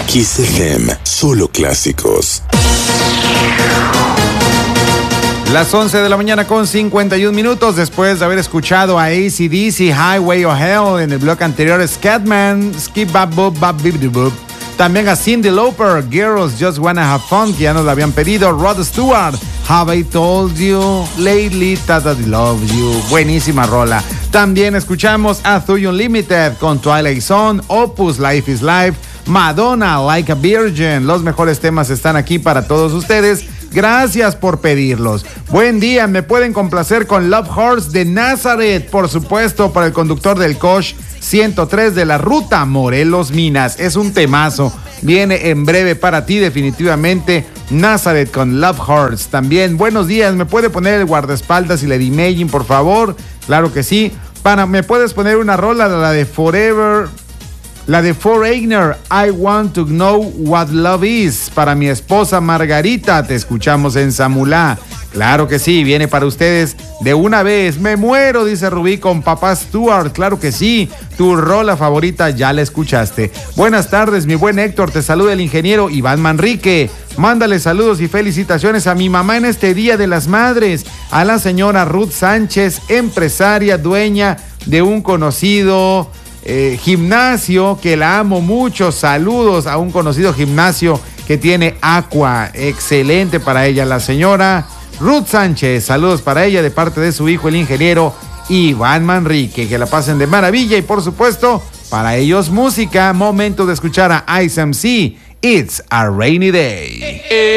Kiss FM, solo clásicos. Las 11 de la mañana con 51 minutos después de haber escuchado a AC/DC, Highway of Hell, en el bloque anterior Scatman, Skip Bap Boop Bap Bip Boop. También a Cyndi Lauper, Girls Just Wanna Have Fun, que ya nos la habían pedido. Rod Stewart, Have I Told You Lately That I Love You. Buenísima rola. También escuchamos a Thuy Unlimited con Twilight Zone, Opus, Life is Life, Madonna, Like a Virgin. Los mejores temas están aquí para todos ustedes. Gracias por pedirlos. Buen día, me pueden complacer con Love Horse de Nazareth, por supuesto, para el conductor del Coach 103 de la ruta Morelos Minas. Es un temazo. Viene en breve para ti, definitivamente. Nazareth con Love Horse. También, buenos días, ¿me puede poner el guardaespaldas y Lady Imagine, por favor? Claro que sí. ¿Me puedes poner una rola, la de Forever? La de Foreigner, I Want to Know What Love Is, para mi esposa Margarita. Te escuchamos en Samulá. Claro que sí, viene para ustedes de una vez. Me muero, dice Rubí, con Papá Stuart. Claro que sí, tu rola favorita ya la escuchaste. Buenas tardes, mi buen Héctor. Te saluda el ingeniero Iván Manrique. Mándale saludos y felicitaciones a mi mamá en este Día de las Madres. A la señora Ruth Sánchez, empresaria, dueña de un conocido gimnasio, que la amo mucho. Saludos a un conocido gimnasio que tiene Aqua. Excelente para ella, la señora Ruth Sánchez. Saludos para ella de parte de su hijo, el ingeniero Iván Manrique. Que la pasen de maravilla y, por supuesto, para ellos música. Momento de escuchar a Ice MC, It's a Rainy Day.